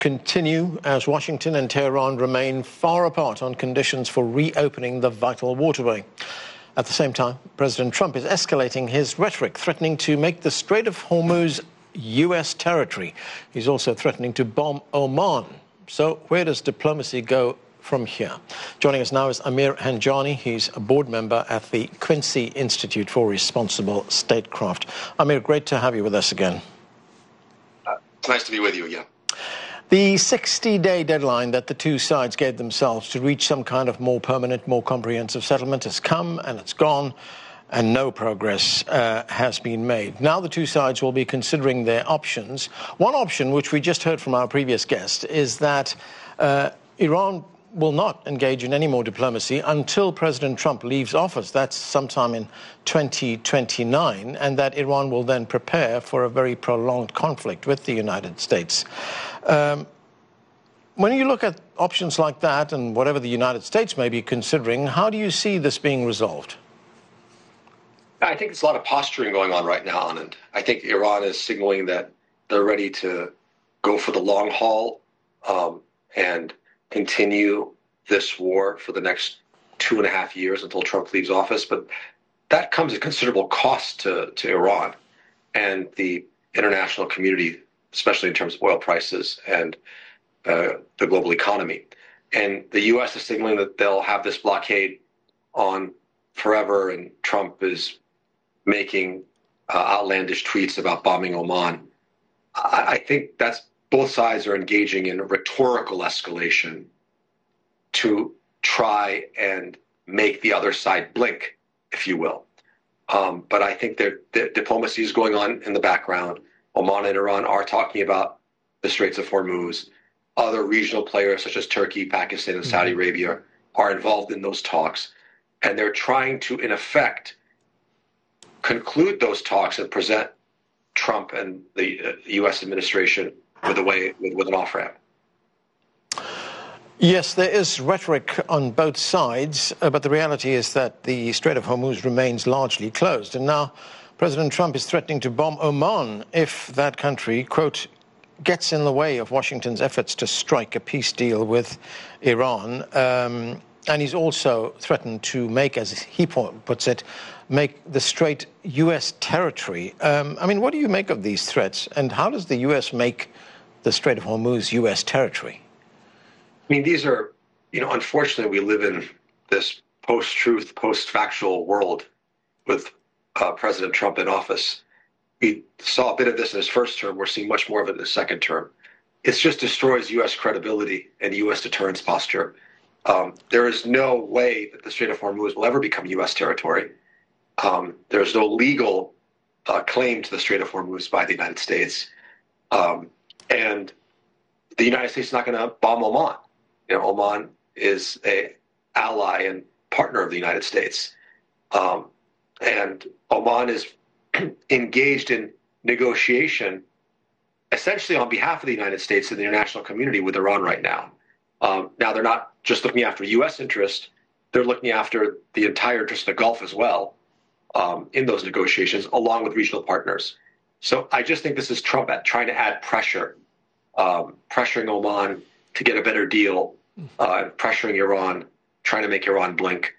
continue as Washington and Tehran remain far apart on conditions for reopening the vital waterway. At the same time, President Trump is escalating his rhetoric, threatening to make the Strait of Hormuz U.S. territory. He's also threatening to bomb Oman. So where does diplomacy go from here? Joining us now is Amir Hanjani. He's a board member at the Quincy Institute for Responsible Statecraft. Amir, great to have you with us again. It's nice to be with you again. The 60-day deadline that the two sides gave themselves to reach some kind of more permanent, more comprehensive settlement has come and it's gone, and no progress has been made. Now the two sides will be considering their options. One option, which we just heard from our previous guest, is that Iran will not engage in any more diplomacy until President Trump leaves office. That's sometime in 2029, and that Iran will then prepare for a very prolonged conflict with the United States. When you look at options like that and whatever the United States may be considering, how do you see this being resolved? I think there's a lot of posturing going on right now, Anand. I think Iran is signaling that they're ready to go for the long haul and continue this war for the next 2.5 years until Trump leaves office. But that comes at considerable cost to Iran and the international community, especially in terms of oil prices and the global economy. And the U.S. is signaling that they'll have this blockade on forever, and Trump is making outlandish tweets about bombing Oman. I think that's both sides are engaging in a rhetorical escalation to try and make the other side blink, if you will. But I think the diplomacy is going on in the background. Oman and Iran are talking about the Straits of Hormuz. Other regional players such as Turkey, Pakistan, and Saudi Arabia are involved in those talks. And they're trying to, in effect, conclude those talks and present Trump and the U.S. administration with an off-ramp. Yes, there is rhetoric on both sides, but the reality is that the Strait of Hormuz remains largely closed. And now President Trump is threatening to bomb Oman if that country, quote, gets in the way of Washington's efforts to strike a peace deal with Iran. And he's also threatened to make, as he puts it, make the Strait U.S. territory. I mean, what do you make of these threats? And how does the U.S. make the Strait of Hormuz U.S. territory? I mean, these are, unfortunately, we live in this post-truth, post-factual world with President Trump in office. We saw a bit of this in his first term. We're seeing much more of it in his second term. It just destroys U.S. credibility and U.S. deterrence posture. There is no way that the Strait of Hormuz will ever become U.S. territory. There is no legal claim to the Strait of Hormuz by the United States. And the United States is not going to bomb Oman. Oman is an ally and partner of the United States. And Oman is engaged in negotiation essentially on behalf of the United States and the international community with Iran right now. Now, they're not just looking after U.S. interest. They're looking after the entire interest of the Gulf as well in those negotiations, along with regional partners. So I just think this is Trump trying to add pressure, pressuring Oman to get a better deal, pressuring Iran, trying to make Iran blink.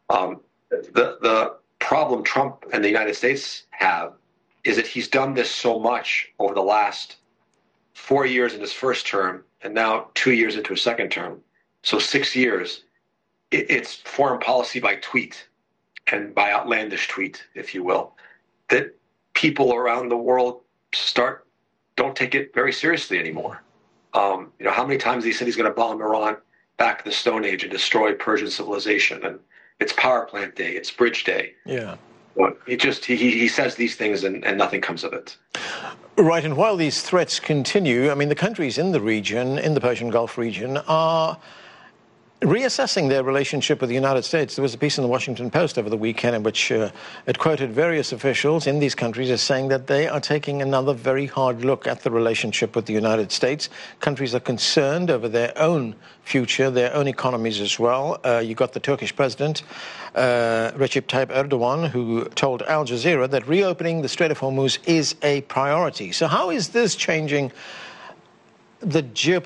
The problem Trump and the United States have is that he's done this so much over the last 4 years in his first term and now 2 years into his second term. So 6 years. It's foreign policy by tweet and by outlandish tweet, if you will, that people around the world don't take it very seriously anymore. How many times he said he's going to bomb Iran back to the Stone Age and destroy Persian civilization, and it's power plant day, it's bridge day. Yeah. He says these things and nothing comes of it. Right, and while these threats continue, I mean, the countries in the region, in the Persian Gulf region, are reassessing their relationship with the United States. There was a piece in the Washington Post over the weekend in which it quoted various officials in these countries as saying that they are taking another very hard look at the relationship with the United States. Countries are concerned over their own future, their own economies as well. You got the Turkish president, Recep Tayyip Erdogan, who told Al Jazeera that reopening the Strait of Hormuz is a priority. So how is this changing the geopolitical